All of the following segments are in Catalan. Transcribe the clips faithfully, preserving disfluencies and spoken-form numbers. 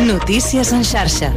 Notícies en xarxa.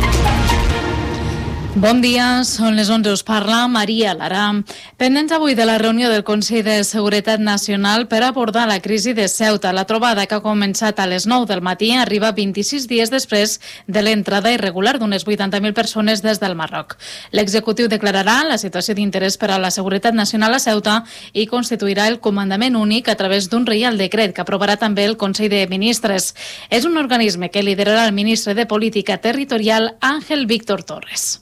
Bon dia, són les onze, us parla Maria Lara. Pendents avui de la reunió del Consell de Seguretat Nacional per abordar la crisi de Ceuta. La trobada, que ha començat a les nou del matí, arriba vint-i-sis dies després de l'entrada irregular d'unes vuitanta mil persones des del Marroc. L'executiu declararà la situació d'interès per a la seguretat nacional a Ceuta i constituirà el comandament únic a través d'un reial decret que aprovarà també el Consell de Ministres. És un organisme que liderarà el ministre de Política Territorial, Ángel Víctor Torres.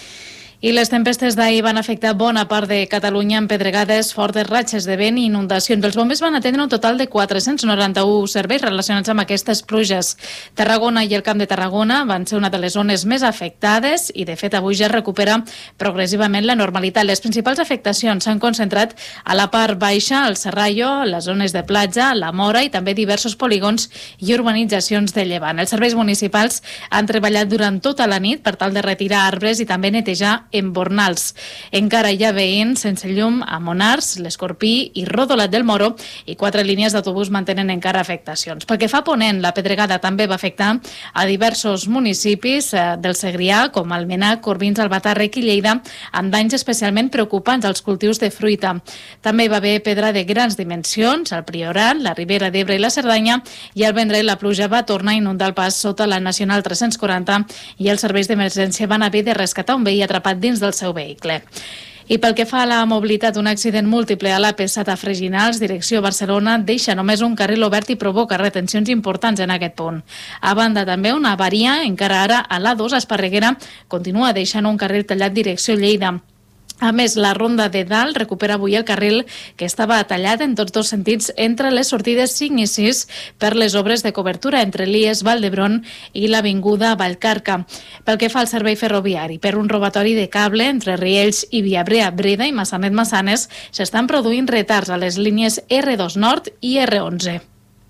I les tempestes d'ahir van afectar bona part de Catalunya amb pedregades, fortes ratxes de vent i inundacions. Els bombers van atendre un total de quatre-cents noranta-un serveis relacionats amb aquestes pluges. Tarragona i el Camp de Tarragona van ser una de les zones més afectades i, de fet, avui ja es recupera progressivament la normalitat. Les principals afectacions s'han concentrat a la part baixa, al Serrallo, les zones de platja, la Mora i també diversos polígons i urbanitzacions de llevant. Els serveis municipals han treballat durant tota la nit per tal de retirar arbres i també netejar embornals. Encara hi ha veïns sense llum a Monars, l'Escorpí i Rodolat del Moro, i quatre línies d'autobús mantenen encara afectacions. Pel que fa a Ponent, la pedregada també va afectar a diversos municipis del Segrià, com Almenar, Corbins, Albatàrrec i Lleida, amb danys especialment preocupants als cultius de fruita. També hi va haver pedra de grans dimensions al Priorat, la Ribera d'Ebre i la Cerdanya, i al Vendrell la pluja va tornar a inundar el pas sota la Nacional tres-cents quaranta i els serveis d'emergència van haver de rescatar un veí atrapat dins del seu vehicle. I pel que fa a la mobilitat, un accident múltiple a l'A P set a Freginals, direcció Barcelona, deixa només un carril obert i provoca retencions importants en aquest punt. A banda, també una avaria, encara ara a l'A dos a Esparreguera, continua deixant un carril tallat direcció Lleida. A més, la Ronda de Dalt recupera avui el carril que estava tallat en tots dos sentits entre les sortides cinc i sis per les obres de cobertura entre l'I E S Valdebron i l'Avinguda Vallcarca. Pel que fa al servei ferroviari, per un robatori de cable entre Riells i Viabrea-Breda i Massanet-Massanes, s'estan produint retards a les línies R dos Nord i R onze.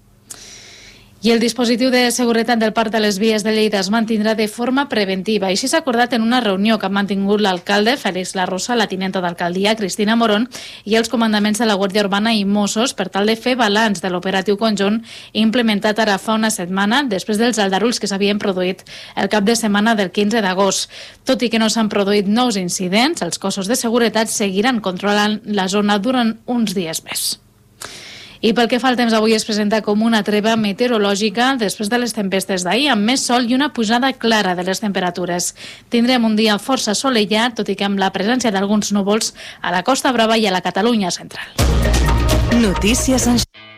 I el dispositiu de seguretat del Parc de les Vies de Lleida es mantindrà de forma preventiva. Així s'ha acordat en una reunió que han mantingut l'alcalde Félix Larrosa, la tinenta d'alcaldia Cristina Morón i els comandaments de la Guàrdia Urbana i Mossos per tal de fer balanç de l'operatiu conjunt implementat ara fa una setmana després dels aldarulls que s'havien produït el cap de setmana del quinze d'agost. Tot i que no s'han produït nous incidents, els cossos de seguretat seguiran controlant la zona durant uns dies més. I pel que fa al temps, avui es presenta com una treva meteorològica després de les tempestes d'ahir, amb més sol i una pujada clara de les temperatures. Tindrem un dia força assolellat, tot i que amb la presència d'alguns núvols a la Costa Brava i a la Catalunya central. Notícies en